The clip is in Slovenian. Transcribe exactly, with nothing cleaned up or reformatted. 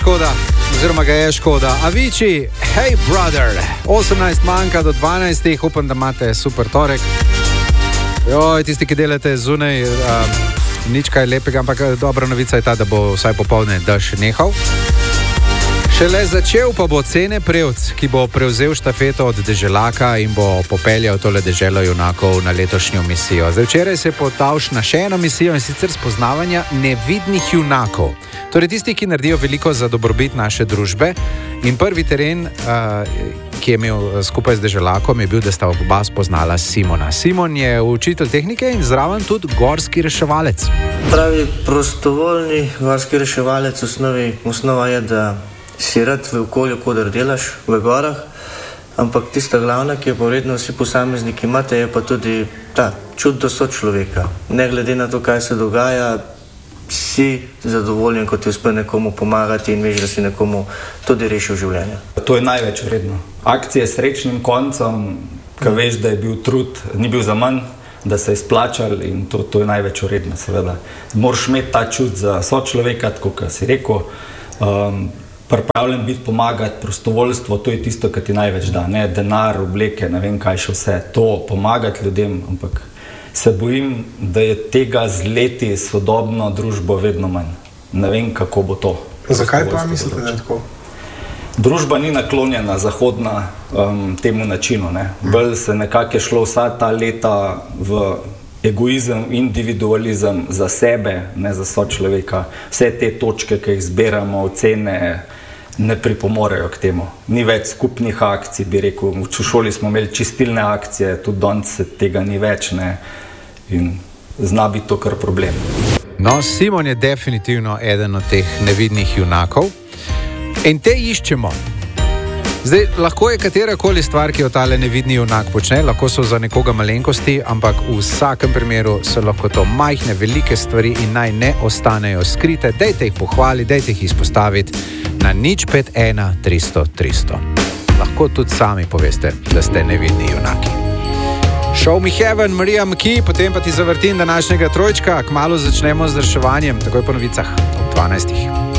škoda, oziroma ga je škoda. Avicii, Hey Brother, osemnajst manjka do dvanajstih, upam, da imate super torek. Joj, tisti, ki delate zunaj, uh, nič kaj lepega, ampak dobra novica je ta, da bo vsaj popoldne dež nehal. Šele začel pa bo Cene Prevc, ki bo prevzel štafeto od Deželaka in bo popeljal tole deželo junakov na letošnjo misijo. Zdaj, včeraj se je potavš na še eno misijo, in sicer spoznavanja nevidnih junakov. Torej tisti, ki naredijo veliko za dobrobit naše družbe. In prvi teren, uh, ki je imel skupaj z Deželakom, je bil, da sta oba spoznala Simona. Simon je učitelj tehnike in zraven tudi gorski reševalec. Pravi prostovoljni gorski reševalec osnovi, osnova je, da si rad v okolju, kodar delaš, v gorah, ampak tista glavna, ki je povredno vsi posamezniki imate, je pa tudi ta čut do sočloveka. Ne glede na to, kaj se dogaja, si zadovoljen, ko ti uspe nekomu pomagati in veš, da si nekomu tudi rešil življenje. To je največ vredno. Akcije s srečnim koncem, ko veš, da je bil trud, ni bil za manj, da se je splačal, in to, to je največ vredno, seveda. Moraš imeti ta čut za sočloveka, tako kot si rekel, um, pripravljen biti pomagati, prostovoljstvo, to je tisto, kar ti največ da, ne denar, obleke, ne vem kaj še vse, to pomagati ljudem, ampak se bojim, da je tega z leti sodobno družbo vedno manj. Ne vem, kako bo to. Zakaj pa mislite, da je tako? Družba ni naklonjena zahodna um, temu načinu, ne. Bolj se nekako je šlo vsa ta leta v egoizem, individualizem za sebe, ne za sočloveka. Vse te točke, ki jih zbiramo, ocene, ne pripomorejo k temu. Ni več skupnih akcij, bi rekel. V šoli smo imeli čistilne akcije, tudi danes se tega ni več, ne. In zna biti to kar problem. No, Simon je definitivno eden od teh nevidnih junakov in te iščemo. Zdaj, lahko je katerakoli stvar, ki jo tale nevidni junak počne, lahko so za nekoga malenkosti, ampak v vsakem primeru so lahko to majhne, velike stvari in naj ne ostanejo skrite. Dajte jih pohvali, dajte jih izpostaviti na nič pet ena tristo tristo. Lahko tudi sami poveste, da ste nevidni junaki. Show me heaven, Marija McKee, potem pa ti zavrtim današnjega trojčka. Kmalu začnemo z reševanjem, takoj po novicah ob dvanajstih.